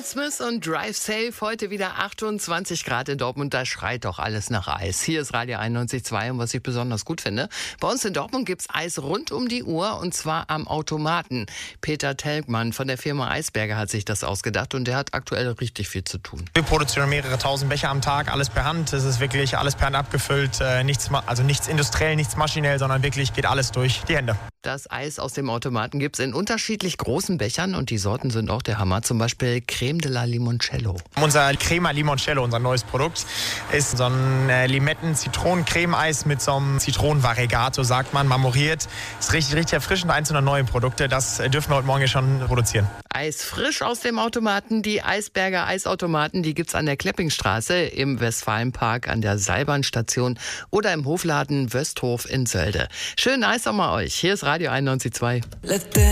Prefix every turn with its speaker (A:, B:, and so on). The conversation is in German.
A: Smith und Drive Safe, heute wieder 28 Grad in Dortmund, da schreit doch alles nach Eis. Hier ist Radio 91.2 und was ich besonders gut finde, bei uns in Dortmund gibt's Eis rund um die Uhr und zwar am Automaten. Peter Telgmann von der Firma Eisberger hat sich das ausgedacht und der hat aktuell richtig viel zu tun.
B: Wir produzieren mehrere tausend Becher am Tag, alles per Hand. Es ist wirklich alles per Hand abgefüllt, nichts industriell, nichts maschinell, sondern wirklich geht alles durch die Hände.
A: Das Eis aus dem Automaten gibt's in unterschiedlich großen Bechern und die Sorten sind auch der Hammer. Zum Beispiel Creme de la Limoncello.
B: Unser Crema Limoncello, unser neues Produkt, ist so ein Limetten-Zitronen-Creme-Eis mit so einem Zitronenvariegato, sagt man, marmoriert. Ist richtig erfrischend, eins unserer neuen Produkte. Das dürfen wir heute Morgen schon produzieren.
A: Eis frisch aus dem Automaten. Die Eisberger Eisautomaten, die gibt's an der Kleppingstraße, im Westfalenpark, an der Seilbahnstation oder im Hofladen Wösthof in Sölde. Schönen Eissommer euch. Hier ist Radio 91.2.